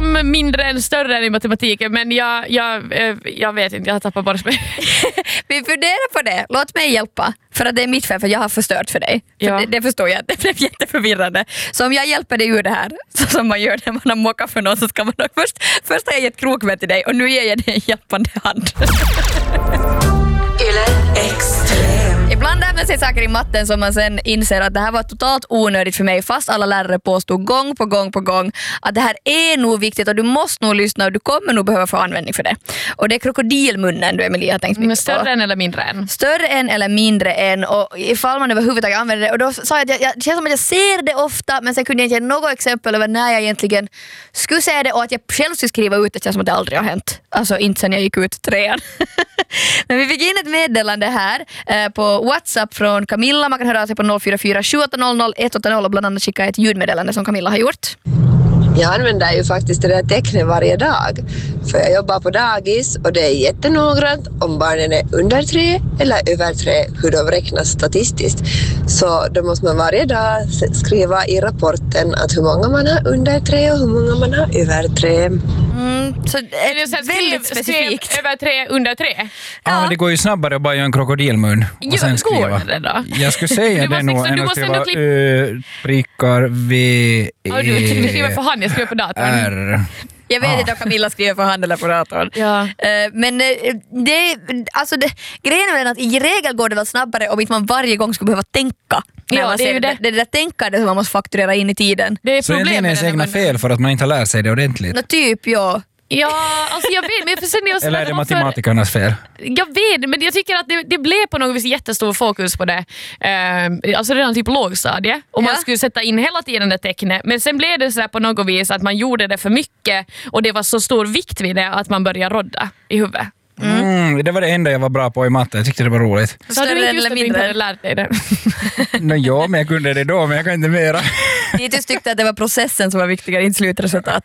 som mindre än större än i matematiken, men jag vet inte, jag har tappat bort mig. Vi funderar på det. Låt mig hjälpa. För att det är mitt fel, för jag har förstört för dig. Ja. För det förstår jag, det blev jätteförvirrande. Så om jag hjälper dig ur det här, så som man gör när man har mockat för någon, så ska man nog först har jag gett krokben till dig och nu ger jag dig en hjälpande hand. Ibland lär man sig saker i matten som man sen inser att det här var totalt onödigt för mig, fast alla lärare påstod gång på gång att det här är nog viktigt och du måste nog lyssna och du kommer nog behöva få användning för det. Och det är krokodilmunnen du, Emilia, har tänkt mycket på. Större än eller mindre än? Större än eller mindre än, och ifall man överhuvudtaget använder det. Och då sa jag att det känns som att jag ser det ofta, men sen kunde jag inte ge något exempel över när jag egentligen skulle se det, och att jag själv skulle skriva ut det känns som att det aldrig har hänt. Alltså inte sen jag gick ut 3:an. Men vi fick in ett meddelande här på WhatsApp från Camilla. Man kan höra av sig på 044 780 180 och bland annat skicka ett ljudmeddelande som Camilla har gjort. Jag använder ju faktiskt det där tecknet varje dag. För jag jobbar på dagis och det är jättenoggrant om barnen är under 3 eller över 3, hur de räknas statistiskt. Så då måste man varje dag skriva i rapporten att hur många man har under 3 och hur många man har över 3. Så det är väldigt specifikt. Över 3, under 3. Ja, men det går ju snabbare att bara göra en krokodilmun och sen skriva. Går det då? Jag skulle säga det nog än att skriva prickar V, Ja, du skriver för hand, jag skriver på datorn. R. Jag vet inte om Camilla skriver för hand eller på datorn. Ja. Men grejen är att i regel går det väl snabbare om inte man varje gång skulle behöva tänka. Ja, det är ju det. Det där tänkandet som man måste fakturera in i tiden. Det är Så egentligen är det ens egna fel för att man inte har lärt sig det ordentligt. Typ, ja. Ja, alltså jag vet, men för sen eller är det matematikernas fel? Jag vet, men jag tycker att det blev på något vis jättestor fokus på det. Alltså redan typ lågstadie. Och man skulle sätta in hela tiden det tecknet. Men sen blev det så här på något vis att man gjorde det för mycket. Och det var så stor vikt vid det att man började rodda i huvudet. Det var det enda jag var bra på i matte. Jag tyckte det var roligt. Så du inte just att du inte hade lärt dig det? Ja, men jag kunde det då, men jag kan inte mera. Titus tyckte att det var processen som var viktigare, inte slutresultat.